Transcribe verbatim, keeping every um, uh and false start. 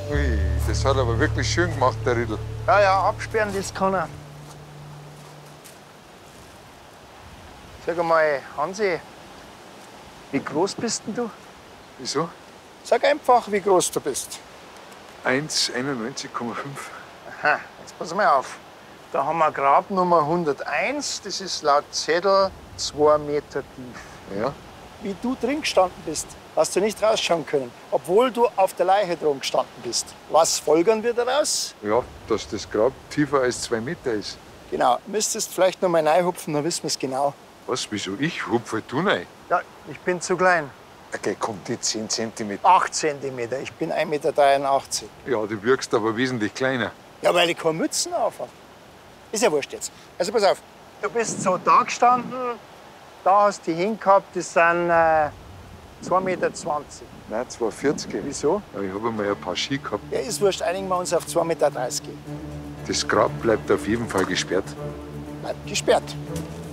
Ui, das hat aber wirklich schön gemacht, der Riedl. Ja, ja, absperren, das kann er. Sag einmal, Hansi, wie groß bist denn du? Wieso? Sag einfach, wie groß du bist. eins Komma einundneunzig Komma fünf. Aha, jetzt pass mal auf. Da haben wir Grabnummer hunderteins, das ist laut Zettel zwei Meter tief. Ja. Wie du drin gestanden bist, hast du nicht rausschauen können, obwohl du auf der Leiche drum gestanden bist. Was folgern wir daraus? Ja, dass das Grab tiefer als zwei Meter ist. Genau, müsstest vielleicht noch mal reinhupfen, dann wissen wir es genau. Was, wieso ich? Hupfe du rein? Ja, ich bin zu klein. Okay, kommt die zehn Zentimeter. acht Zentimeter, ich bin ein Meter dreiundachtzig. Ja, du wirkst aber wesentlich kleiner. Ja, weil ich keine Mützen auf habe. Ist ja wurscht jetzt. Also pass auf, du bist so da gestanden, da hast du die hingehabt, das sind äh, zwei Meter zwanzig. Nein, zwei Meter vierzig. Wieso? Ja, ich habe einmal ein paar Ski gehabt. Ja, ist wurscht, einigen wir uns auf zwei Meter dreißig. Das Grab bleibt auf jeden Fall gesperrt. Bleibt gesperrt.